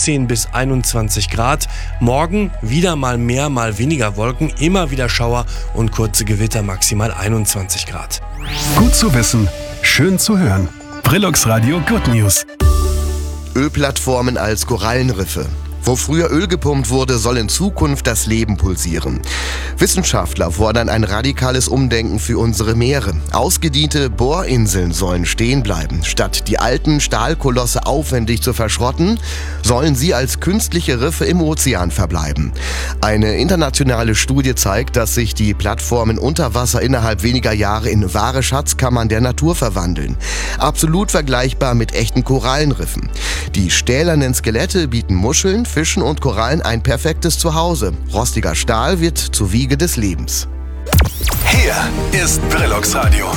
17 bis 21 Grad. Morgen wieder mal mehr, mal weniger Wolken, immer wieder Schauer und kurze Gewitter, maximal 21 Grad. Gut zu wissen, schön zu hören. Brillux Radio Good News. Ölplattformen als Korallenriffe. Wo früher Öl gepumpt wurde, soll in Zukunft das Leben pulsieren. Wissenschaftler fordern ein radikales Umdenken für unsere Meere. Ausgediente Bohrinseln sollen stehen bleiben. Statt die alten Stahlkolosse aufwendig zu verschrotten, sollen sie als künstliche Riffe im Ozean verbleiben. Eine internationale Studie zeigt, dass sich die Plattformen unter Wasser innerhalb weniger Jahre in wahre Schatzkammern der Natur verwandeln. Absolut vergleichbar mit echten Korallenriffen. Die stählernen Skelette bieten Muscheln, Fischen und Korallen ein perfektes Zuhause. Rostiger Stahl wird zur Wiege des Lebens. Hier ist Brillux Radio.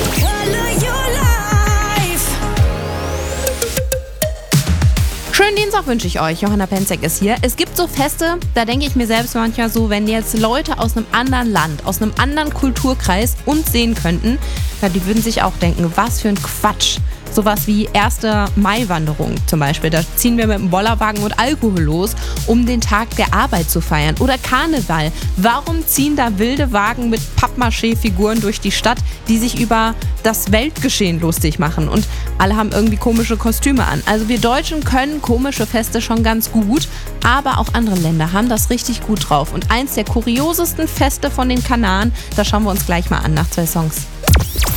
Schönen Dienstag wünsche ich euch. Johanna Penzek ist hier. Es gibt so Feste, da denke ich mir selbst manchmal so, wenn jetzt Leute aus einem anderen Land, aus einem anderen Kulturkreis uns sehen könnten, ja, die würden sich auch denken, was für ein Quatsch. Sowas wie 1. Mai-Wanderung zum Beispiel. Da ziehen wir mit dem Bollerwagen und Alkohol los, um den Tag der Arbeit zu feiern. Oder Karneval. Warum ziehen da wilde Wagen mit Pappmaché-Figuren durch die Stadt, die sich über das Weltgeschehen lustig machen? Und alle haben irgendwie komische Kostüme an. Also wir Deutschen können komische Feste schon ganz gut, aber auch andere Länder haben das richtig gut drauf. Und eins der kuriosesten Feste von den Kanaren, das schauen wir uns gleich mal an nach 2 Songs.